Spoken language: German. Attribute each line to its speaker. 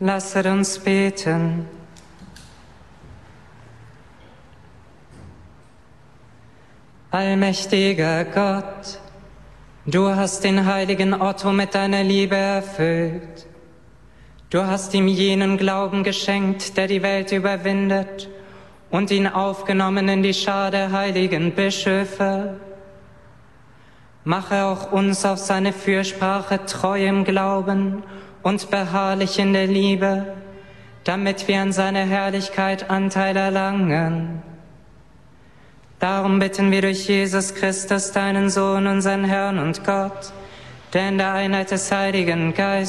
Speaker 1: Lasset uns beten. Allmächtiger Gott, du hast den heiligen Otto mit deiner Liebe erfüllt. Du hast ihm jenen Glauben geschenkt, der die Welt überwindet, und ihn aufgenommen in die Schar der heiligen Bischöfe. Mache auch uns auf seine Fürsprache treu im Glauben und beharrlich in der Liebe, damit wir an seiner Herrlichkeit Anteil erlangen. Darum bitten wir durch Jesus Christus, deinen Sohn, unseren Herrn und Gott, der in der Einheit des Heiligen Geistes